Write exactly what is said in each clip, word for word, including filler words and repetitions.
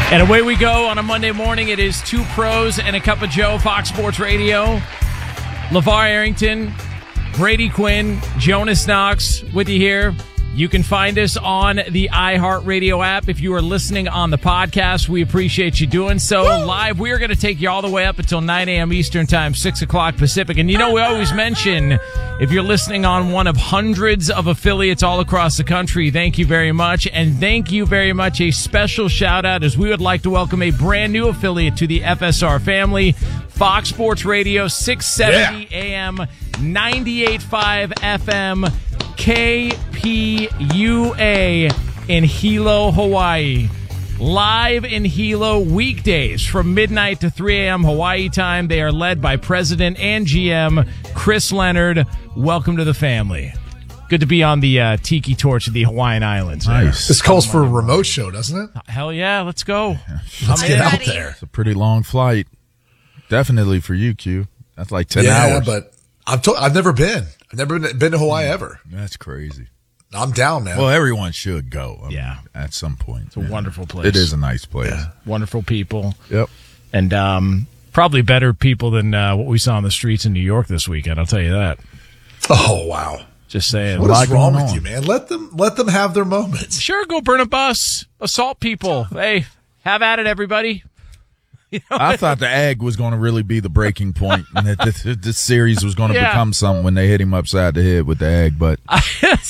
And away we go on a Monday morning. It is Two Pros and a Cup of Joe, Fox Sports Radio. LeVar Arrington, Brady Quinn, Jonas Knox with you here. You can find us on the iHeartRadio app. If you are listening on the podcast, we appreciate you doing so. Woo! Live, we are going to take you all the way up until nine a.m. Eastern Time, six o'clock Pacific. And you know, we always mention, if you're listening on one of hundreds of affiliates all across the country, thank you very much. And thank you very much. A special shout out as we would like to welcome a brand new affiliate to the F S R family, Fox Sports Radio, six seventy yeah. A M, ninety-eight point five F M, K P U A in Hilo, Hawaii. Live in Hilo weekdays from midnight to three a.m. Hawaii time. They are led by President and G M Chris Leonard. Welcome to the family. Good to be on the uh, Tiki Torch of the Hawaiian Islands. Nice. This calls for a remote show, doesn't it? Hell yeah, let's go. Let's get out there. It's a pretty long flight. Definitely for you, Q. That's like ten yeah, hours. but I've to- I've never been. I've never been, been to Hawaii ever. That's crazy. I'm down, man. Well, everyone should go. I yeah. mean, at some point. It's a yeah. wonderful place. It is a nice place. Yeah. Wonderful people. Yep. And um, probably better people than uh, what we saw on the streets in New York this weekend. I'll tell you that. Oh, wow. Just saying. What is wrong with you, man? Let them let them have their moments. Sure, go burn a bus. Assault people. Hey, have at it, everybody. You know, I thought the egg was going to really be the breaking point, and that this, this series was going to yeah. become something when they hit him upside the head with the egg. But I,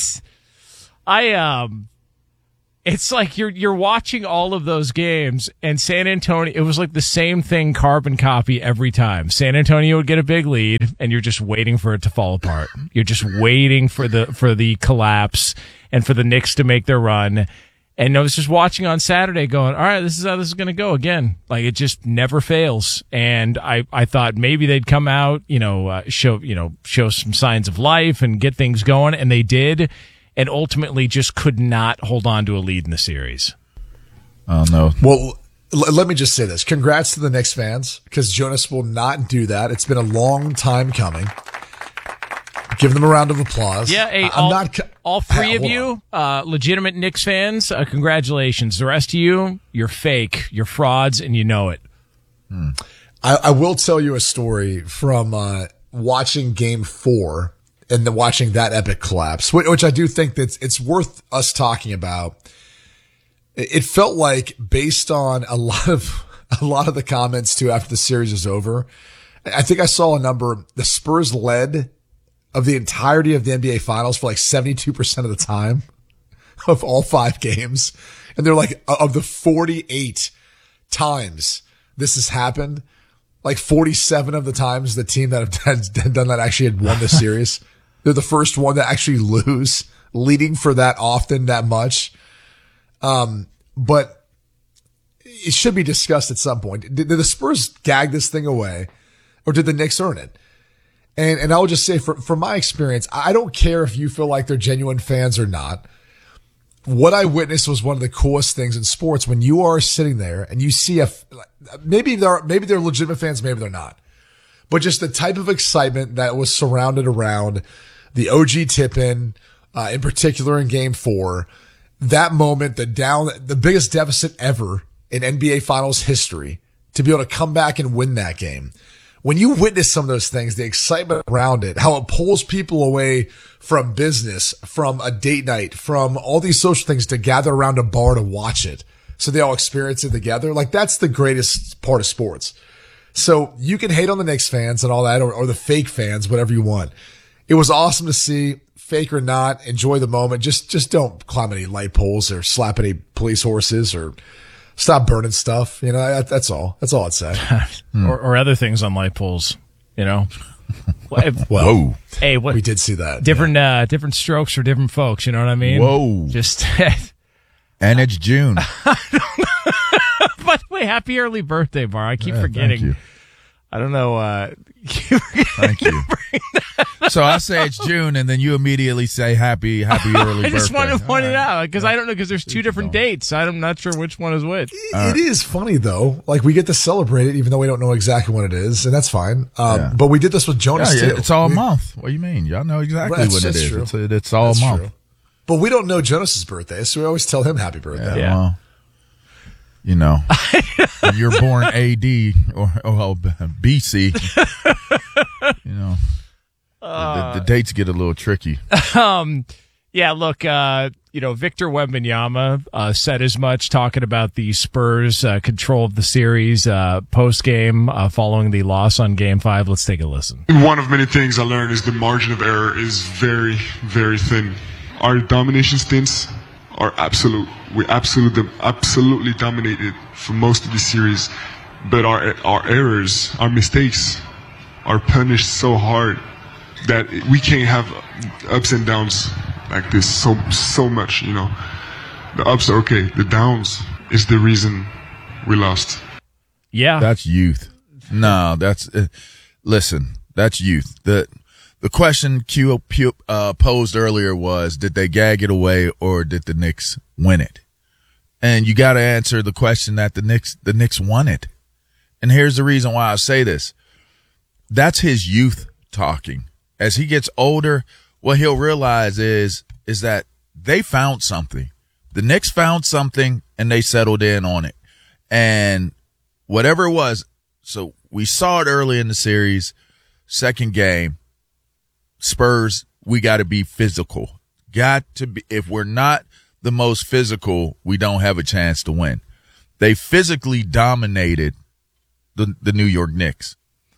I um, it's like you're you're watching all of those games, and San Antonio. It was like the same thing, carbon copy every time. San Antonio would get a big lead, and you're just waiting for it to fall apart. You're just waiting for the for the collapse and for the Knicks to make their run. And I was just watching on Saturday going, all right, this is how this is going to go again. Like, it just never fails. And I, I thought maybe they'd come out, you know, uh, show, you know, show some signs of life and get things going. And they did. And ultimately just could not hold on to a lead in the series. Oh, no. Well, l- let me just say this. Congrats to the Knicks fans, because Jonas will not do that. It's been a long time coming. Give them a round of applause. Yeah, hey, I'm all, not co- all three of Hold you, uh, legitimate Knicks fans, uh, congratulations. The rest of you, you're fake, you're frauds, and you know it. Hmm. I, I will tell you a story from uh, watching Game Four and then watching that epic collapse, which, which I do think that it's worth us talking about. It, it felt like, based on a lot of a lot of the comments too after the series was over, I think I saw a number. The Spurs led of the entirety of the N B A Finals for like seventy-two percent of the time of all five games. And they're like, of the forty-eight times this has happened, like forty-seven of the times the team that have done that actually had won the series. They're the first one to actually lose, leading for that often, that much. Um, but it should be discussed at some point. Did, did the Spurs gag this thing away, or did the Knicks earn it? And, and I will just say, for, from my experience, I don't care if you feel like they're genuine fans or not. What I witnessed was one of the coolest things in sports when you are sitting there and you see a, maybe they're, maybe they're legitimate fans, maybe they're not, but just the type of excitement that was surrounded around the O G tip-in, uh, in particular in Game Four, that moment, the down, the biggest deficit ever in N B A Finals history, to be able to come back and win that game. When you witness some of those things, the excitement around it, how it pulls people away from business, from a date night, from all these social things to gather around a bar to watch it, so they all experience it together. Like, that's the greatest part of sports. So you can hate on the Knicks fans and all that, or, or the fake fans, whatever you want. It was awesome to see, fake or not, enjoy the moment. Just, just don't climb any light poles or slap any police horses or stop burning stuff. You know, that, that's all. That's all I'd say. or, or other things on light poles, you know. Well, Whoa. Hey, what? We did see that. Different, yeah. uh, different strokes for different folks. You know what I mean? Whoa. Just. And it's June. By the way, happy early birthday, Bar. I keep Yeah, forgetting. thank you. I don't know. Uh, Thank you. So I say it's June, and then you immediately say happy, happy early birthday. I just wanted to point All it right. out because I don't know, because there's two different dates. I'm not sure which one is which. It, it is funny though. Like, we get to celebrate it even though we don't know exactly what it is, and that's fine. Um, Yeah. but we did this with Jonas Yeah, too. it's all a We- month. What do you mean? Y'all know exactly That's- what it that's is. true. It's, it's all That's a month. true. But we don't know Jonas's birthday, so we always tell him happy birthday. Yeah. Well, You know, when you're born A D or oh, B C, you know, uh, the, the dates get a little tricky. Um, yeah, look, uh, you know, Victor Wembanyama uh, said as much, talking about the Spurs' uh, control of the series uh, post-game uh, following the loss on Game five. Let's take a listen. One of many things I learned is the margin of error is very, very thin. Our domination stints are absolute. We absolutely, absolutely dominated for most of the series, but our our errors, our mistakes, are punished so hard that we can't have ups and downs like this so so much. You know, the ups are okay. The downs is the reason we lost. Yeah, that's youth. No, that's uh, listen. That's youth. The the question Q uh, posed earlier was, did they gag it away or did the Knicks win it? And you got to answer the question that the Knicks the Knicks won it. And here's the reason why I say this. That's his youth talking. As he gets older, what he'll realize is is that they found something. The Knicks found something and they settled in on it. And whatever it was, so we saw it early in the series, second game, Spurs, we got to be physical. Got to be, if we're not the most physical, we don't have a chance to win. They physically dominated the, the New York Knicks.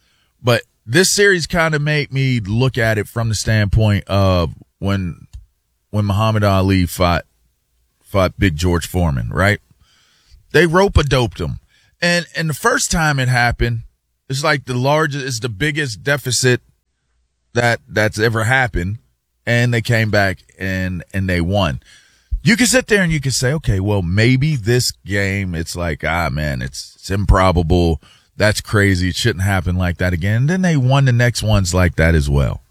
But this series kind of made me look at it from the standpoint of when when Muhammad Ali fought fought Big George Foreman, right? They rope-a-doped him. And and the first time it happened, it's like the largest, it's the biggest deficit that that's ever happened, and they came back and and they won. You can sit there and you can say, okay, well, maybe this game, it's like, ah, man, it's, it's improbable. That's crazy. It shouldn't happen like that again. And then they won the next ones like that as well.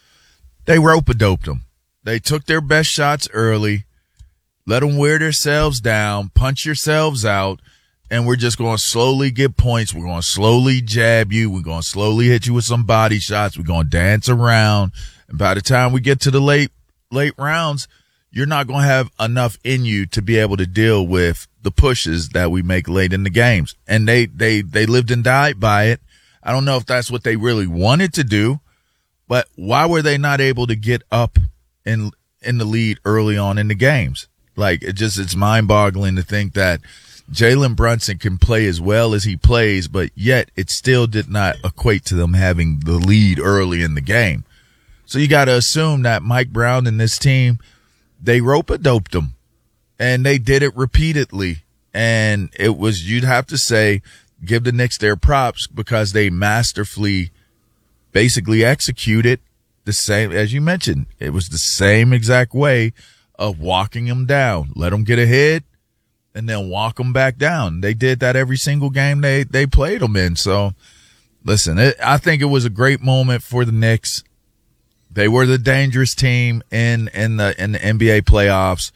They rope-a-doped them. They took their best shots early, let them wear themselves down, punch yourselves out, and we're just going to slowly get points. We're going to slowly jab you. We're going to slowly hit you with some body shots. We're going to dance around. And by the time we get to the late, late rounds, you're not going to have enough in you to be able to deal with the pushes that we make late in the games. And they, they, they lived and died by it. I don't know if that's what they really wanted to do, but why were they not able to get up in, in the lead early on in the games? Like, it just, it's mind boggling to think that Jalen Brunson can play as well as he plays, but yet it still did not equate to them having the lead early in the game. So you got to assume that Mike Brown and this team, they rope-a-doped them, and they did it repeatedly. And it was, you'd have to say, give the Knicks their props because they masterfully basically executed the same, as you mentioned, it was the same exact way of walking them down. Let them get ahead and then walk them back down. They did that every single game they, they played them in. So, listen, it, I think it was a great moment for the Knicks. They were the dangerous team in, in the in the N B A playoffs.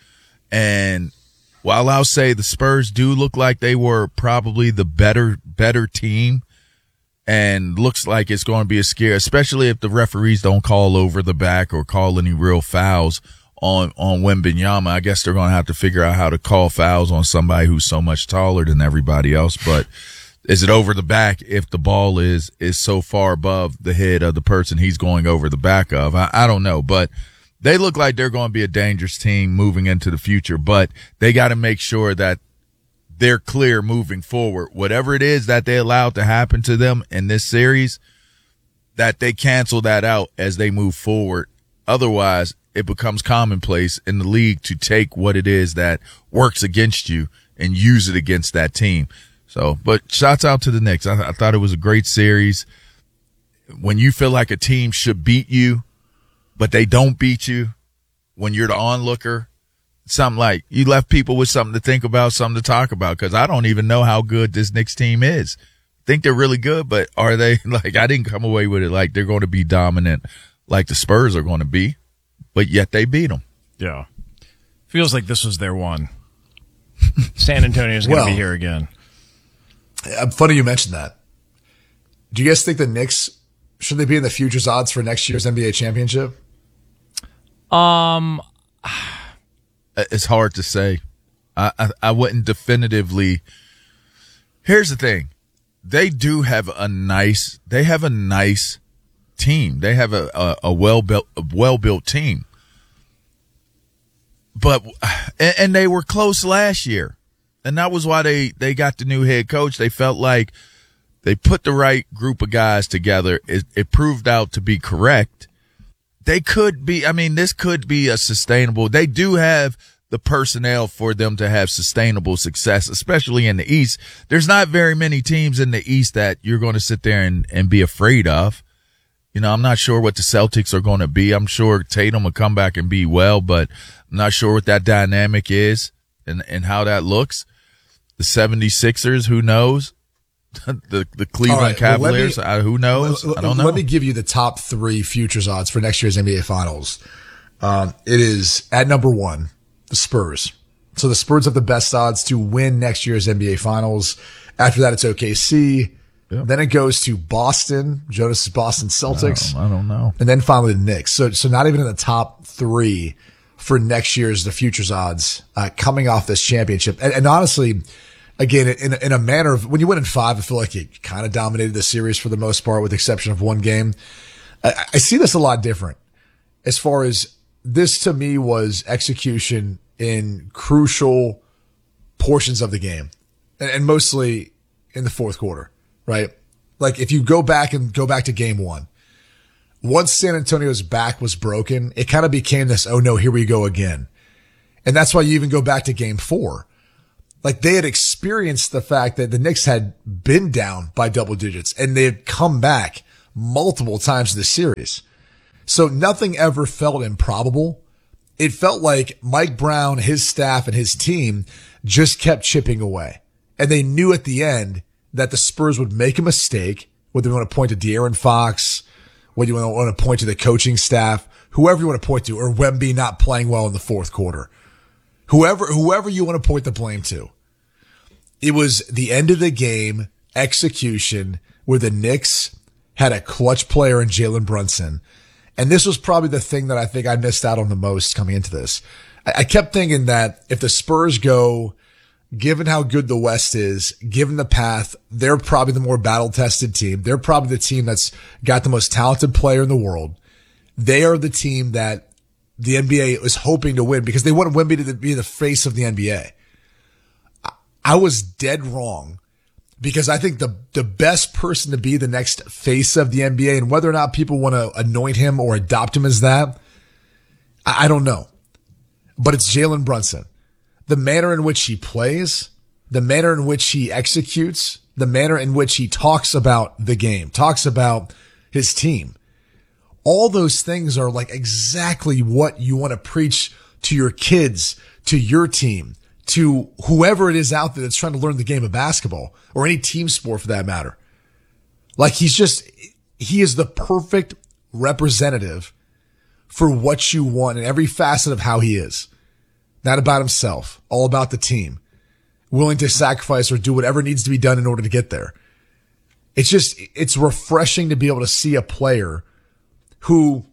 And while I'll say the Spurs do look like they were probably the better better team, and looks like it's going to be a scare, especially if the referees don't call over the back or call any real fouls on on Wembanyama. I guess they're going to have to figure out how to call fouls on somebody who's so much taller than everybody else. But is it over the back if the ball is is so far above the head of the person he's going over the back of? I, I don't know, but they look like they're going to be a dangerous team moving into the future. But they got to make sure that they're clear moving forward. Whatever it is that they allowed to happen to them in this series, that they cancel that out as they move forward. Otherwise, it becomes commonplace in the league to take what it is that works against you and use it against that team. So, but shouts out to the Knicks. I, I thought it was a great series. When you feel like a team should beat you, but they don't beat you, when you're the onlooker, something like you left people with something to think about, something to talk about, because I don't even know how good this Knicks team is. I think they're really good, but are they, like, I didn't come away with it like they're going to be dominant like the Spurs are going to be, but yet they beat them. Yeah. Feels like this was their one. San Antonio's going to well, be here again. Funny you mentioned that. Do you guys think the Knicks, should they be in the futures odds for next year's N B A championship? Um, It's hard to say. I, I, I wouldn't definitively. Here's the thing. They do have a nice, they have a nice team. They have a, a, a well-built, a well-built team. But, and, and they were close last year. And that was why they, they got the new head coach. They felt like they put the right group of guys together. It, it proved out to be correct. They could be, I mean, this could be a sustainable, they do have the personnel for them to have sustainable success, especially in the East. There's not very many teams in the East that you're going to sit there and, and be afraid of. You know, I'm not sure what the Celtics are going to be. I'm sure Tatum will come back and be well, but I'm not sure what that dynamic is and, and how that looks. The seventy-sixers, who knows? the the Cleveland right, Cavaliers, well, me, uh, who knows? Let, I don't know. Let me give you the top three futures odds for next year's N B A Finals. Um, it is at number one, the Spurs. So the Spurs have the best odds to win next year's N B A Finals. After that, it's O K C. Yep. Then it goes to Boston, Jonas' Boston Celtics. I don't, I don't know. And then finally the Knicks. So, so not even in the top three for next year's, the futures odds, uh, coming off this championship. And, and honestly, again, in, in a manner of, when you win in five, I feel like you kind of dominated the series for the most part, with the exception of one game. I, I see this a lot different as far as this, to me, was execution in crucial portions of the game, and, and mostly in the fourth quarter. Right? Like if you go back and go back to game one, once San Antonio's back was broken, it kind of became this, oh no, here we go again. And that's why you even go back to game four. Like they had experienced the fact that the Knicks had been down by double digits and they had come back multiple times in the series. So nothing ever felt improbable. It felt like Mike Brown, his staff, and his team just kept chipping away. And they knew at the end that the Spurs would make a mistake, whether you want to point to De'Aaron Fox, whether you want to point to the coaching staff, whoever you want to point to, or Wemby not playing well in the fourth quarter. Whoever, whoever you want to point the blame to. It was the end of the game execution where the Knicks had a clutch player in Jalen Brunson. And this was probably the thing that I think I missed out on the most coming into this. I, I kept thinking that if the Spurs go, given how good the West is, given the path, they're probably the more battle-tested team. They're probably the team that's got the most talented player in the world. They are the team that the N B A is hoping to win because they want Wemby to be the face of the N B A. I was dead wrong because I think the, the best person to be the next face of the N B A, and whether or not people want to anoint him or adopt him as that, I, I don't know. But it's Jalen Brunson. The manner in which he plays, the manner in which he executes, the manner in which he talks about the game, talks about his team. All those things are like exactly what you want to preach to your kids, to your team, to whoever it is out there that's trying to learn the game of basketball or any team sport for that matter. Like he's just, he is the perfect representative for what you want in every facet of how he is. Not about himself, all about the team, willing to sacrifice or do whatever needs to be done in order to get there. It's just, it's refreshing to be able to see a player who,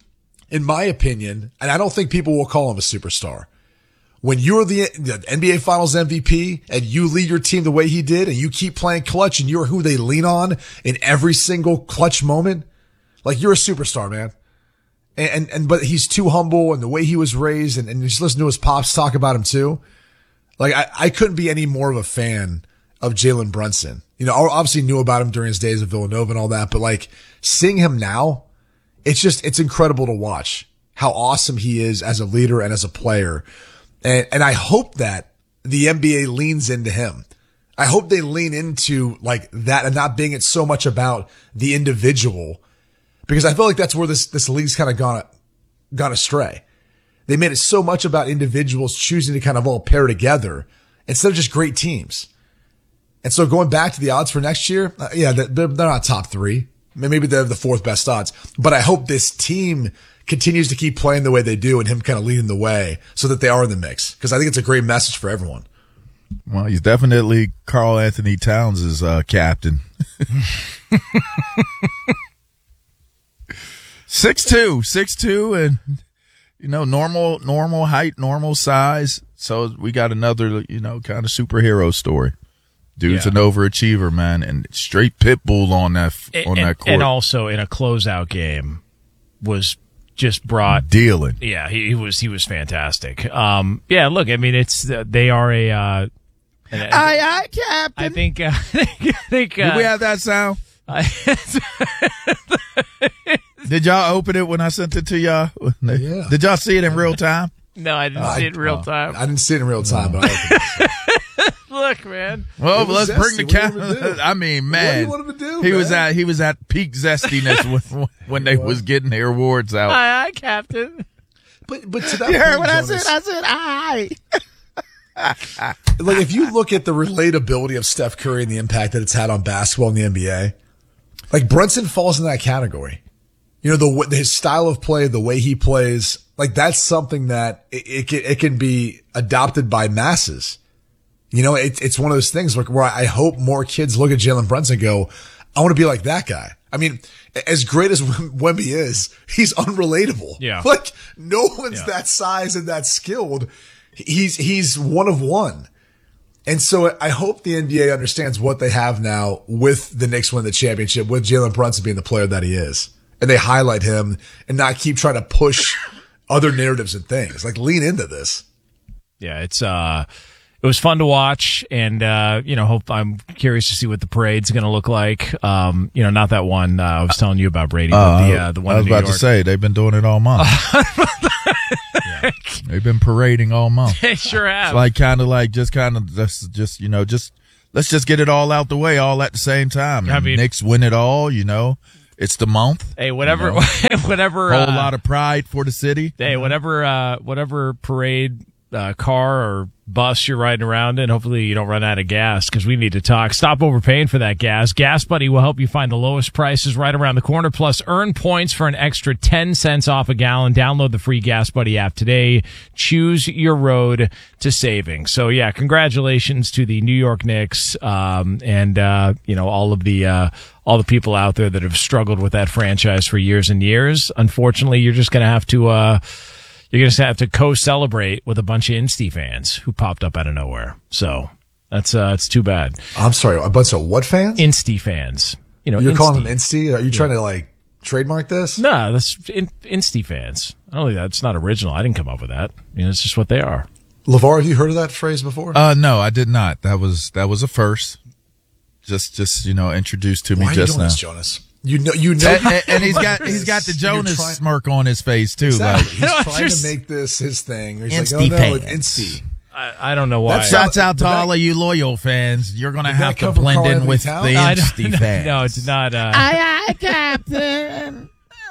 in my opinion, and I don't think people will call him a superstar. When you're the, the N B A Finals M V P and you lead your team the way he did and you keep playing clutch and you're who they lean on in every single clutch moment, like you're a superstar, man. And, and, and, but he's too humble, and the way he was raised, and, and just listen to his pops talk about him too. Like I, I couldn't be any more of a fan of Jalen Brunson. You know, I obviously knew about him during his days at Villanova and all that, but like seeing him now, it's just, it's incredible to watch how awesome he is as a leader and as a player. And, and I hope that the N B A leans into him. I hope they lean into like that and not being it so much about the individual. Because I feel like that's where this, this league's kind of gone, gone astray. They made it so much about individuals choosing to kind of all pair together instead of just great teams. And so going back to the odds for next year, uh, yeah, they're, they're not top three. Maybe they're the fourth best odds, but I hope this team continues to keep playing the way they do and him kind of leading the way so that they are in the mix. Cause I think it's a great message for everyone. Well, he's definitely Karl Anthony Towns' uh, captain. six two, six two, and you know, normal, normal height, normal size. So we got another, you know, kind of superhero story. Dude's Yeah. an overachiever, man, and straight pit bull on that on and, that court. and also in a closeout game was just brought. Dealing. Yeah, he, he was he was fantastic. Um, yeah, look, I mean, it's uh, they are a. Uh, an, Aye, aye, Captain. I think. Uh, I think. Uh, Did we have that sound? Did y'all open it when I sent it to y'all? Yeah. Did y'all see it in real time? no, I didn't I- see it in real time. I didn't see it in real time, but I opened it. Look, man. Well, It was let's bring the zesty. What do you camera. want him to do? I mean, man, What do you want him to do, he was man? at he was at peak zestiness when when they was getting their awards out. Aye, aye, Captain. But but to that You heard point, what I Jonas, said? I said, aye. like if you look at the relatability of Steph Curry and the impact that it's had on basketball in the N B A, like Brunson falls in that category. You know, the his style of play, the way he plays, like that's something that it, it can it can be adopted by masses. You know, it, it's one of those things where, where I hope more kids look at Jalen Brunson and go, I want to be like that guy. I mean, as great as Wemby is, he's unrelatable. Yeah. Like no one's Yeah. that size and that skilled. He's, he's one of one. And so I hope the N B A understands what they have now with the Knicks winning the championship, with Jalen Brunson being the player that he is. And they highlight him and not keep trying to push other narratives and things. Like lean into this. Yeah, it's uh, it was fun to watch, and uh, you know, hope I'm curious to see what the parade's going to look like. Um, you know, not that one uh, I was telling you about, Brady, but the uh, the one I was in New about York. to say they've been doing it all month. They've been parading all month. They sure have. It's like kind of like just kind of just just you know just let's just get it all out the way all at the same time. I And mean- Knicks win it all. You know, it's the month. Hey, whatever, You know, whatever. whole uh, lot of pride for the city. Hey, whatever, uh, whatever parade, uh, car or bus you're riding around in, hopefully you don't run out of gas, because we need to talk. Stop overpaying for that gas. Gas Buddy will help you find the lowest prices right around the corner. Plus, earn points for an extra ten cents off a gallon. Download the free Gas Buddy app today. Choose your road to saving. So, yeah, congratulations to the New York Knicks, um, and uh, you know, all of the uh, all the people out there that have struggled with that franchise for years and years. Unfortunately, you're just going to have to. Uh, You're going to have to co-celebrate with a bunch of Insti fans who popped up out of nowhere. So that's uh, it's too bad. I'm sorry, a bunch of what fans? Insti fans. You know, You're Insti. calling them Insty? Are you trying to like trademark this? No, that's in, Insti fans. I don't think that's not original. I didn't come up with that. You know, it's just what they are. LeVar, have you heard of that phrase before? Uh, no, I did not. That was that was a first. Just just you know introduced to me Why are you just doing now. this, Jonas? You know, you know, And, and- and he's got he's got the You're Jonas trying- smirk on his face too. Exactly. Like, He's No, trying just- to make this his thing. He's Insty like, oh no, it's fans. Insty. I, I don't know why. That's shouts out to Did that- all of you loyal fans. You're gonna Did that have to come from blend Carl in Anthony with Towns? the No, I don't- Insty no, fans. No, it's not. Uh, Aye, aye, Captain.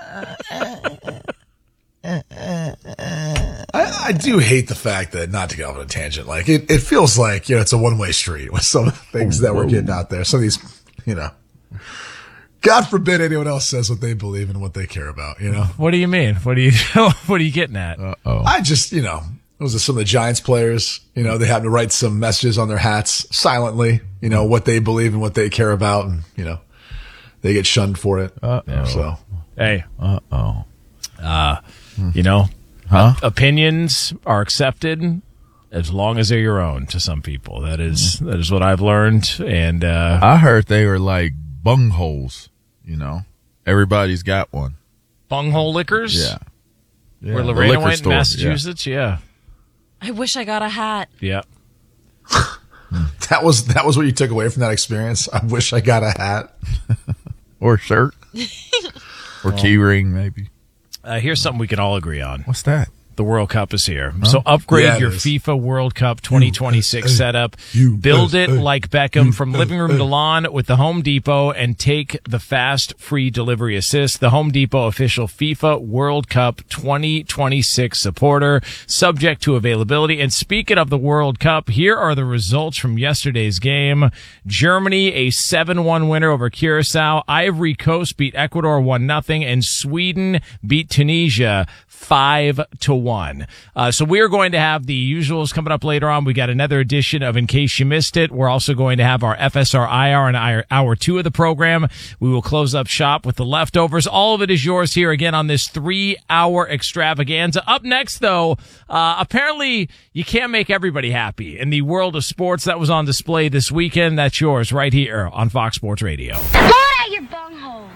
I, I do hate the fact that, not to go off on a tangent, like it, it feels like, you know, it's a one way street with some of the things that we're getting out there. Some of these, you know, God forbid anyone else says what they believe and what they care about, you know? what do you mean? What do you What are you getting at? Uh-oh. I just, you know, those are some of the Giants players, you know, they happen to write some messages on their hats silently, you know, what they believe and what they care about. And, you know, they get shunned for it. Uh-oh. So Hey, Uh-oh. you know, Huh? opinions are accepted as long as they're your own to some people. That is that is what I've learned. And uh, I heard they were like bungholes, you know. Everybody's got one. bunghole liquors, Yeah. Yeah, where the Lorena liquor went in store, yeah. Massachusetts, yeah. I wish I got a hat. yeah, that was, that was what you took away from that experience. I wish I got a hat. Or shirt. Or key ring, maybe. Uh, here's something we can all agree on. What's that? The World Cup is here. So upgrade Yeah, it your is. FIFA World Cup twenty twenty-six U S A. setup. U Build S it A. like Beckham from living room to lawn with the Home Depot, and take the fast free delivery assist. The Home Depot official FIFA World Cup twenty twenty-six supporter, subject to availability. And speaking of the World Cup, here are the results from yesterday's game. Germany, a seven one winner over Curacao. Ivory Coast beat Ecuador one nothing, and Sweden beat Tunisia five to one. Uh, so we are going to have the usuals coming up later on. We got another edition of In Case You Missed It. We're also going to have our F S R I R and hour, hour two of the program. We will close up shop with the leftovers. All of it is yours here again on this three-hour extravaganza. Up next, though, uh, apparently you can't make everybody happy. In the world of sports, that was on display this weekend. That's yours right here on Fox Sports Radio. Blow it out your bunghole.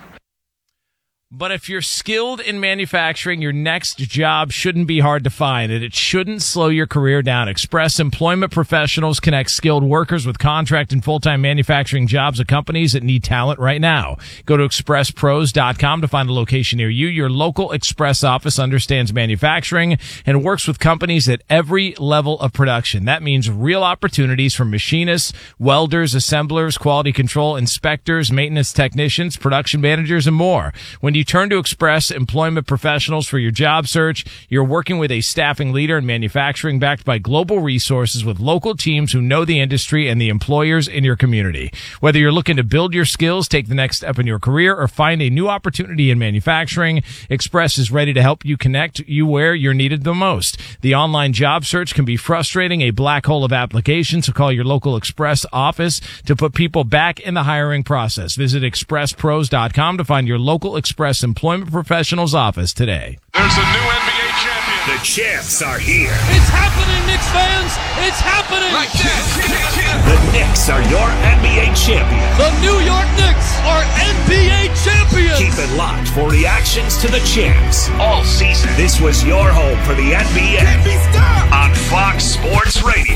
But if you're skilled in manufacturing, your next job shouldn't be hard to find, and it shouldn't slow your career down. Express Employment Professionals connect skilled workers with contract and full-time manufacturing jobs at companies that need talent right now. Go to express pros dot com to find a location near you. Your local Express office understands manufacturing and works with companies at every level of production. That means real opportunities for machinists, welders, assemblers, quality control inspectors, maintenance technicians, production managers, and more. When you You turn to Express Employment Professionals for your job search, you're working with a staffing leader in manufacturing backed by global resources with local teams who know the industry and the employers in your community. Whether you're looking to build your skills, take the next step in your career, or find a new opportunity in manufacturing, Express is ready to help you connect you where you're needed the most. The online job search can be frustrating, a black hole of applications, so call your local Express office to put people back in the hiring process. Visit express pros dot com to find your local Express Employment Professionals office today. There's a new N B A champion. The champs are here. It's happening, Knicks fans. It's happening. Like that. The Knicks are your N B A champions. The New York Knicks are N B A champions. Keep it locked for reactions to the champs all season. This was your home for the N B A. Can't be stopped. On Fox Sports Radio.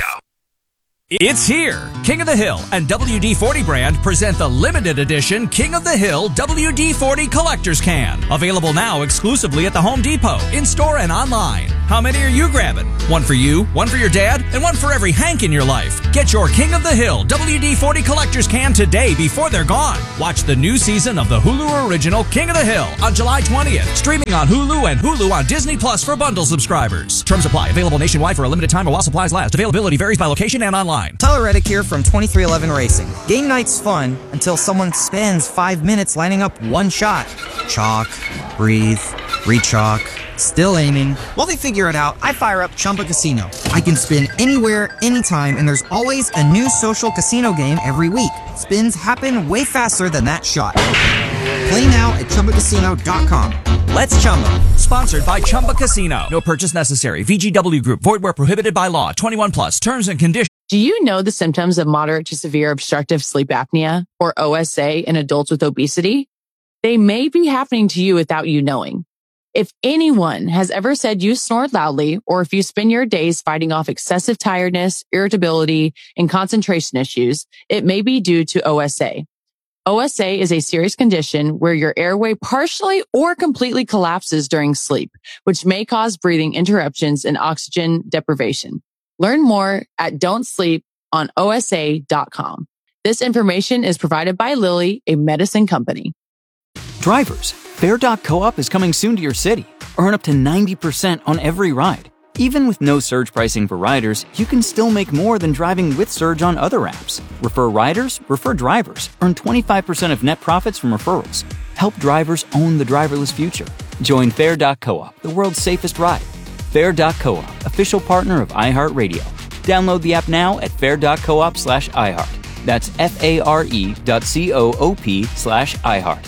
It's here. King of the Hill and W D forty brand present the limited edition King of the Hill W D forty Collector's Can. Available now exclusively at the Home Depot, in-store and online. How many are you grabbing? One for you, one for your dad, and one for every Hank in your life. Get your King of the Hill W D forty Collector's Can today before they're gone. Watch the new season of the Hulu original King of the Hill on July twentieth. Streaming on Hulu and Hulu on Disney Plus for bundle subscribers. Terms apply. Available nationwide for a limited time or while supplies last. Availability varies by location and online. Tyler Reddick here from twenty-three eleven Racing. Game night's fun until someone spends five minutes lining up one shot. Chalk, breathe, re-chalk, still aiming. While they figure it out, I fire up Chumba Casino. I can spin anywhere, anytime, and there's always a new social casino game every week. Spins happen way faster than that shot. Play now at chumba casino dot com. Let's Chumba. Sponsored by Chumba Casino. No purchase necessary. V G W Group. Void where prohibited by law. twenty-one plus. Terms and conditions. Do you know the symptoms of moderate to severe obstructive sleep apnea, or O S A, in adults with obesity? They may be happening to you without you knowing. If anyone has ever said you snore loudly, or if you spend your days fighting off excessive tiredness, irritability, and concentration issues, it may be due to O S A. O S A is a serious condition where your airway partially or completely collapses during sleep, which may cause breathing interruptions and oxygen deprivation. Learn more at don't sleep on O S A dot com. This information is provided by Lilly, a medicine company. Drivers, Fair dot coop is coming soon to your city. Earn up to ninety percent on every ride. Even with no surge pricing for riders, you can still make more than driving with Surge on other apps. Refer riders, refer drivers. Earn twenty-five percent of net profits from referrals. Help drivers own the driverless future. Join Fair dot coop, the world's safest ride. Fair dot coop, official partner of iHeartRadio. Download the app now at fair dot coop slash iHeart. That's F-A-R-E dot C-O-O-P slash iHeart.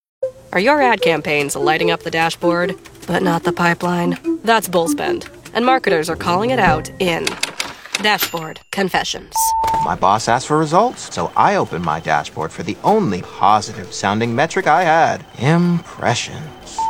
Are your ad campaigns lighting up the dashboard, but not the pipeline? That's Bullspend, and marketers are calling it out in Dashboard Confessions. My boss asked for results, so I opened my dashboard for the only positive-sounding metric I had, impressions.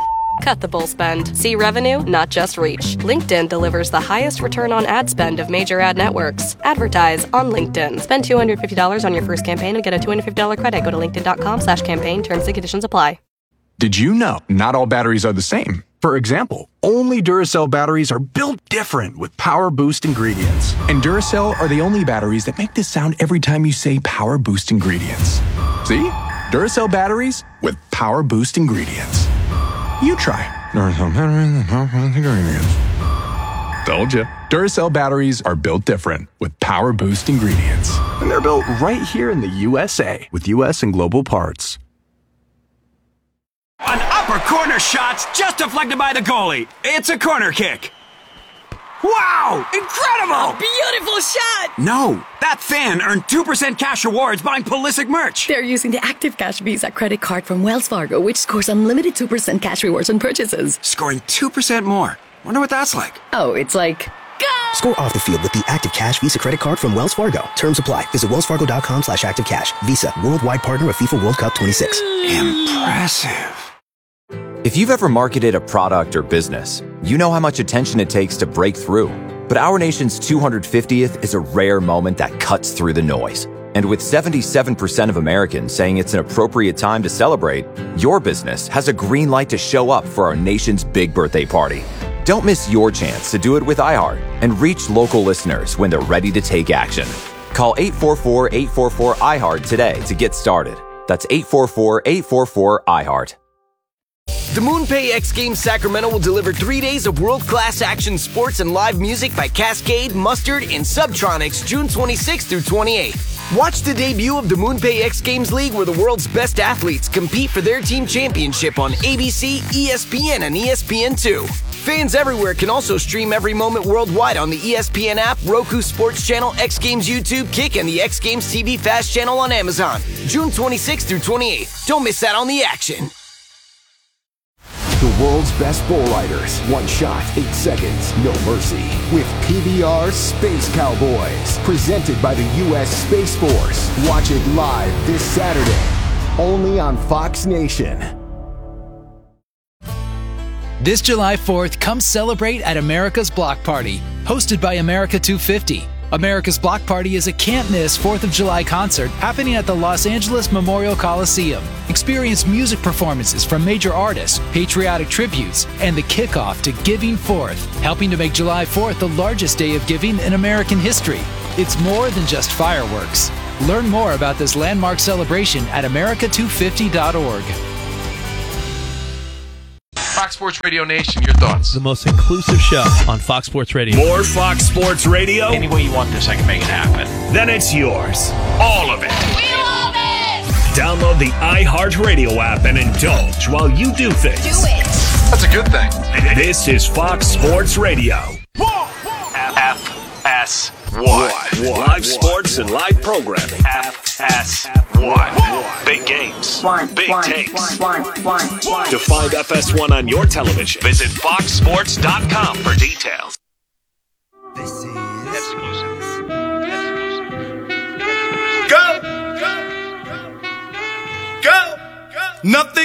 Cut the bull spend. See revenue, not just reach. LinkedIn delivers the highest return on ad spend of major ad networks. Advertise on LinkedIn. Spend two hundred fifty dollars on your first campaign and get a two hundred fifty dollars credit. Go to linkedin.com slash campaign. Terms and conditions apply. Did you know not all batteries are the same? For example, only Duracell batteries are built different with Power Boost ingredients. And Duracell are the only batteries that make this sound every time you say Power Boost ingredients. See? Duracell batteries with Power Boost ingredients. You try. Duracell batteries with Power Boost ingredients. Told ya. Duracell batteries are built different with Power Boost ingredients. And they're built right here in the U S A with U S and global parts. An upper corner shot's just deflected by the goalie. It's a corner kick. Wow! Incredible! A beautiful shot! No, that fan earned two percent cash rewards buying Pulisic merch. They're using the Active Cash Visa credit card from Wells Fargo, which scores unlimited two percent cash rewards on purchases. Scoring two percent more. Wonder what that's like. Oh, it's like... Go! Score off the field with the Active Cash Visa credit card from Wells Fargo. Terms apply. Visit wellsfargo.com slash active cash. Visa, worldwide partner of FIFA World Cup twenty-six. Impressive. If you've ever marketed a product or business, you know how much attention it takes to break through. But our nation's two hundred fiftieth is a rare moment that cuts through the noise. And with seventy-seven percent of Americans saying it's an appropriate time to celebrate, your business has a green light to show up for our nation's big birthday party. Don't miss your chance to do it with iHeart and reach local listeners when they're ready to take action. Call eight four four, eight four four, I HEART today to get started. That's eight four four, eight four four, I HEART. The MoonPay X Games Sacramento will deliver three days of world-class action sports and live music by Cascade, Mustard, and Subtronics June twenty-sixth through twenty-eighth. Watch the debut of the MoonPay X Games League where the world's best athletes compete for their team championship on A B C, E S P N, and E S P N two. Fans everywhere can also stream every moment worldwide on the E S P N app, Roku Sports Channel, X Games YouTube, Kick, and the X Games T V Fast Channel on Amazon. June twenty-sixth through twenty-eighth. Don't miss out on the action. The world's best bull riders. One shot, eight seconds, no mercy. With P B R Space Cowboys. Presented by the U S Space Force. Watch it live this Saturday. Only on Fox Nation. This July fourth, come celebrate at America's Block Party. Hosted by America two fifty. America's Block Party is a can't-miss fourth of July concert happening at the Los Angeles Memorial Coliseum. Experience music performances from major artists, patriotic tributes, and the kickoff to Giving Fourth, helping to make July fourth the largest day of giving in American history. It's more than just fireworks. Learn more about this landmark celebration at america two fifty dot org. Fox Sports Radio Nation, your thoughts? The most inclusive show on Fox Sports Radio. More Fox Sports Radio? Any way you want this, I can make it happen. Then it's yours. All of it. We love it! Download the iHeartRadio app and indulge while you do things. Do it! That's a good thing. This is Fox Sports Radio. F S one. Live sports and live programming. F S one. Big games. One, Big one, takes. one, one, one, one. To find F S one on your television, visit fox sports dot com for details. This is Exclusive. Go! Go! Go! Go! Nothing